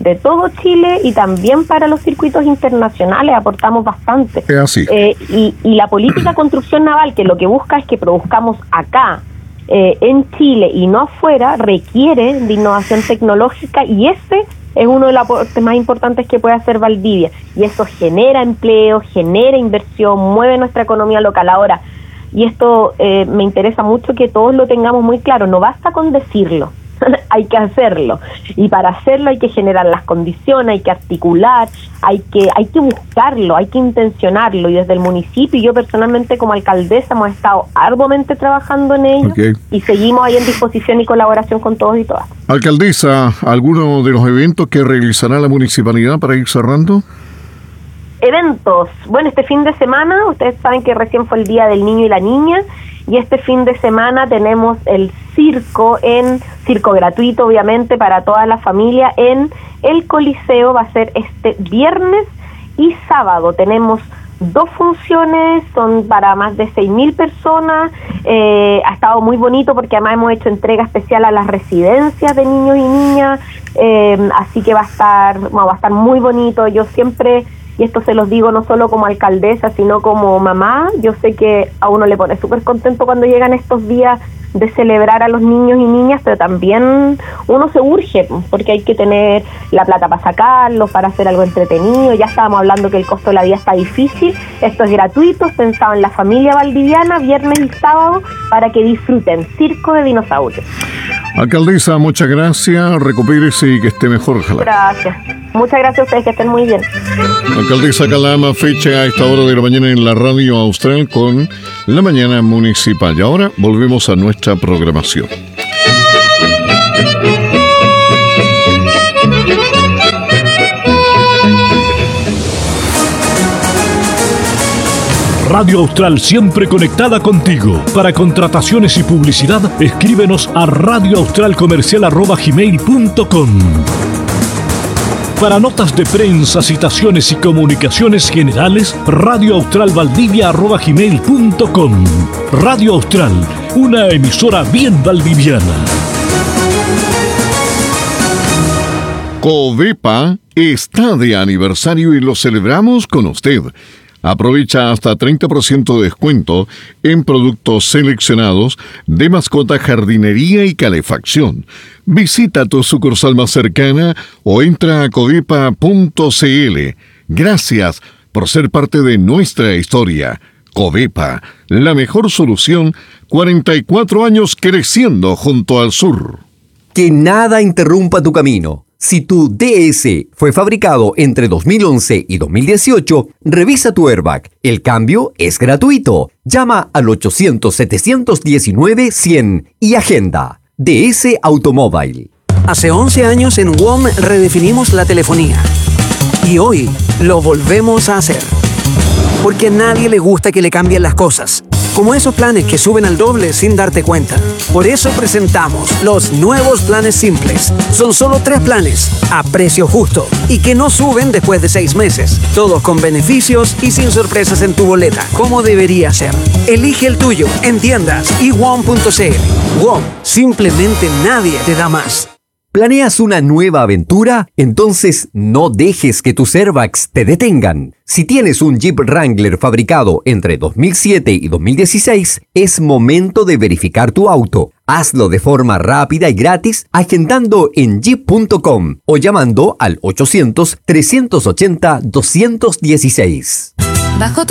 de todo Chile y también para los circuitos internacionales aportamos bastante. Es así. Y la política construcción naval, que lo que busca es que produzcamos acá, en Chile y no afuera, requiere de innovación tecnológica, y ese es uno de los aportes más importantes que puede hacer Valdivia, y eso genera empleo, genera inversión, mueve nuestra economía local. Ahora, y esto me interesa mucho que todos lo tengamos muy claro, no basta con decirlo, hay que hacerlo, y para hacerlo hay que generar las condiciones, hay que articular, hay que buscarlo, hay que intencionarlo, y desde el municipio, y yo personalmente como alcaldesa hemos estado arduamente trabajando en ello, y seguimos ahí en disposición y colaboración con todos y todas. Alcaldesa, ¿alguno de los eventos que realizará la municipalidad para ir cerrando? Eventos, bueno, este fin de semana, ustedes saben que recién fue el Día del Niño y la Niña, y este fin de semana tenemos el circo gratuito, obviamente, para toda la familia en el Coliseo. Va a ser este viernes y sábado. Tenemos 2 funciones, son para más de 6.000 personas. Ha estado muy bonito porque además hemos hecho entrega especial a las residencias de niños y niñas, así que va a estar muy bonito. Yo siempre, y esto se los digo no solo como alcaldesa, sino como mamá, yo sé que a uno le pone súper contento cuando llegan estos días de celebrar a los niños y niñas, pero también uno se urge, porque hay que tener la plata para sacarlos, para hacer algo entretenido. Ya estábamos hablando que el costo de la vida está difícil, esto es gratuito, es pensado en la familia valdiviana, viernes y sábado, para que disfruten Circo de Dinosaurios. Alcaldesa, muchas gracias, recupérese y que esté mejor, ojalá. Gracias. Muchas gracias a ustedes, que estén muy bien. Alcaldesa Calama, fecha a esta hora de la mañana en la Radio Austral con La Mañana Municipal. Y ahora volvemos a nuestra programación. Radio Austral, siempre conectada contigo. Para contrataciones y publicidad, escríbenos a radioaustralcomercial@gmail.com. Para notas de prensa, citaciones y comunicaciones generales, radioaustralvaldivia@gmail.com. Radio Austral, una emisora bien valdiviana. Covepa está de aniversario y lo celebramos con usted. Aprovecha hasta 30% de descuento en productos seleccionados de mascota, jardinería y calefacción. Visita tu sucursal más cercana o entra a covepa.cl. Gracias por ser parte de nuestra historia. Covepa, la mejor solución, 44 años creciendo junto al sur. Que nada interrumpa tu camino. Si tu DS fue fabricado entre 2011 y 2018, revisa tu airbag. El cambio es gratuito. Llama al 800-719-100 y agenda. DS Automóvil. Hace 11 años en WOM redefinimos la telefonía. Y hoy lo volvemos a hacer. Porque a nadie le gusta que le cambien las cosas. Como esos planes que suben al doble sin darte cuenta. Por eso presentamos los nuevos planes simples. Son solo 3 planes, a precio justo, y que no suben después de 6 meses. Todos con beneficios y sin sorpresas en tu boleta, como debería ser. Elige el tuyo en tiendas y WOM.cl. WOM, simplemente nadie te da más. ¿Planeas una nueva aventura? Entonces no dejes que tus airbags te detengan. Si tienes un Jeep Wrangler fabricado entre 2007 y 2016, es momento de verificar tu auto. Hazlo de forma rápida y gratis agendando en jeep.com o llamando al 800-380-216. Bajo tu